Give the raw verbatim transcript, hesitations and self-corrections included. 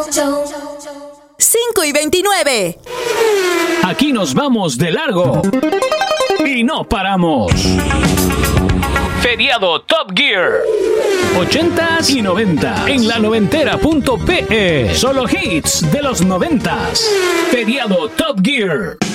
cinco y veintinueve. Aquí nos vamos de largo y no paramos. Feriado Top Gear. ochentas y noventa en la noventera punto pe. Solo hits de los noventas. Feriado Top Gear.